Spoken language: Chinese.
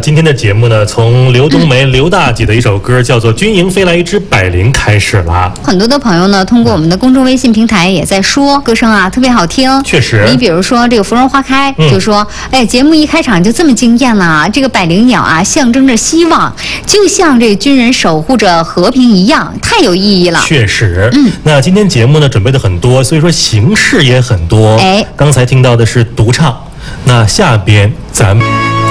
今天的节目呢，从刘冬梅刘大姐的一首歌叫做《军营飞来一只百灵》开始了。 很多的朋友呢，通过我们的公众微信平台也在说，歌声啊特别好听。 确实， 你比如说这个芙蓉花开，就说，哎，节目一开场就这么惊艳了，这个百灵鸟啊，象征着希望，就像这军人守护着和平一样，太有意义了。 确实，那今天节目呢准备的很多，所以说形式也很多。 哎， 刚才听到的是独唱，那下边咱们。